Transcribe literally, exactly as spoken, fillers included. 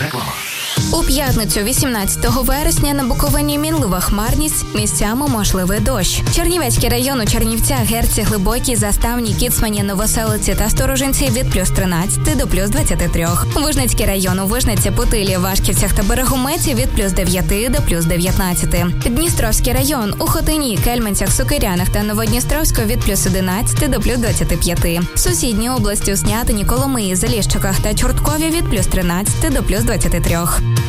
Реклама. У п'ятницю, вісімнадцятого вересня, на Буковині мінлива хмарність, місцями можливий дощ. Чернівецький район у Чернівцях, Герці, Глибокій, Заставній, Кіцмані, Новоселиці та Сторожинці від плюс тринадцять до плюс двадцяти трьох. Вижницький район у Вижниці, Путилі, Вашківцях та Берегометі від плюс дев'яти до плюс дев'ятнадцяти. Дністровський район у Хотині, Кельменцях, Сокирянах та Новодністровську від плюс одинадцяти до плюс двадцяти п'яти. Сусідні області у Снятині, Коломиї, Заліщиках та Чорткові від плюс тринадцяти до плюс двадцяти трьох.